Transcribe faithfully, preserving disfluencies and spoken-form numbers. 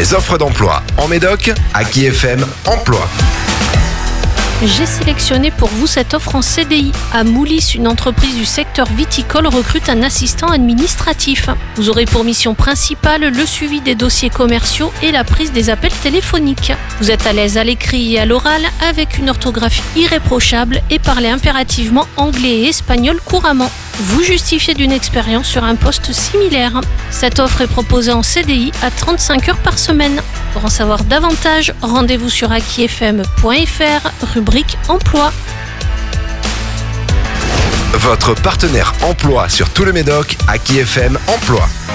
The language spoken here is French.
Les offres d'emploi en Médoc, Aki F M Emploi. J'ai sélectionné pour vous cette offre en C D I. À Moulis, une entreprise du secteur viticole recrute un assistant administratif. Vous aurez pour mission principale le suivi des dossiers commerciaux et la prise des appels téléphoniques. Vous êtes à l'aise à l'écrit et à l'oral avec une orthographe irréprochable et parlez impérativement anglais et espagnol couramment. Vous justifiez d'une expérience sur un poste similaire. Cette offre est proposée en C D I à trente-cinq heures par semaine. Pour en savoir davantage, rendez-vous sur aki f m point f r, rubrique emploi. Votre partenaire emploi sur tout le Médoc, Aki F M Emploi.